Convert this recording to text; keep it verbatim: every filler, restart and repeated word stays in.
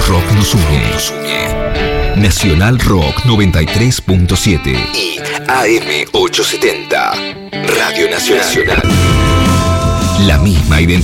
rock nos une. Nacional Rock noventa y tres punto siete y A M ochocientos setenta. Radio Nacional. La misma identidad.